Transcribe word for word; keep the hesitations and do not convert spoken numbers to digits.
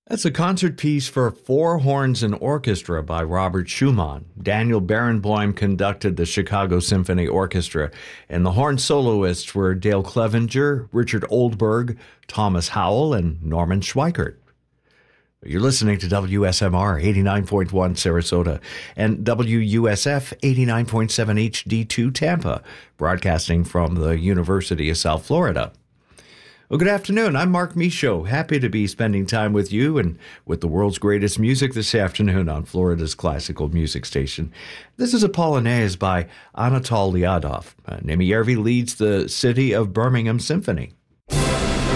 That's a concert piece for four horns and orchestra by Robert Schumann. Daniel Barenboim conducted the Chicago Symphony Orchestra, and the horn soloists were Dale Clevenger, Richard Oldberg, Thomas Howell, and Norman Schweikert. You're listening to W S M R eighty-nine point one Sarasota and W U S F eighty-nine point seven H D two Tampa, broadcasting from the University of South Florida. Well, good afternoon. I'm Mark Michaud. Happy to be spending time with you and with the world's greatest music this afternoon on Florida's classical music station. This is a Polonaise by Anatol Liadov. Uh, Nemi Järvi leads the City of Birmingham Symphony.